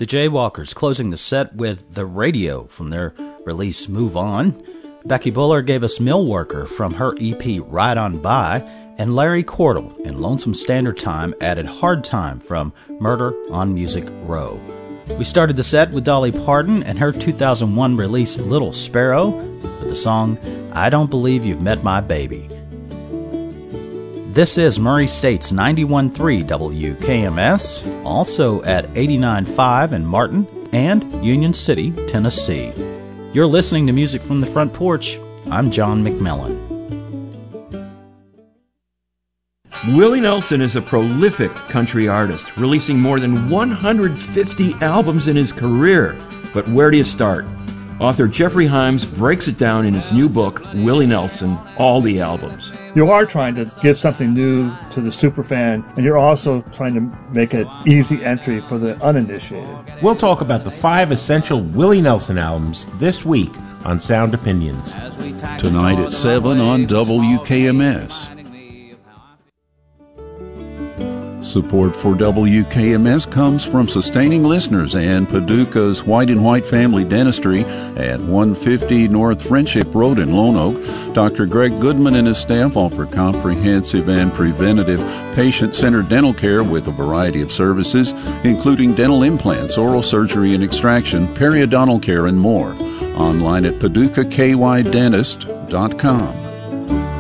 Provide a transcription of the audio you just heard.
The Jaywalkers closing the set with The Radio from their release Move On. Becky Buller gave us Millworker from her EP Ride On By, and Larry Cordell in Lonesome Standard Time added Hard Time from Murder on Music Row. We started the set with Dolly Parton and her 2001 release Little Sparrow with the song I Don't Believe You've Met My Baby. This is Murray State's 91.3 WKMS, also at 89.5 in Martin and Union City, Tennessee. You're listening to Music from the Front Porch. I'm John McMillan. Willie Nelson is a prolific country artist, releasing more than 150 albums in his career. But where do you start? Author Jeffrey Himes breaks it down in his new book, Willie Nelson, All the Albums. You are trying to give something new to the superfan, and you're also trying to make an easy entry for the uninitiated. We'll talk about the 5 essential Willie Nelson albums this week on Sound Opinions. Tonight at 7 on WKMS. Support for WKMS comes from sustaining listeners and Paducah's White and White Family Dentistry at 150 North Friendship Road in Lone Oak. Dr. Greg Goodman and his staff offer comprehensive and preventative patient-centered dental care with a variety of services, including dental implants, oral surgery and extraction, periodontal care, and more. Online at PaducahKYDentist.com.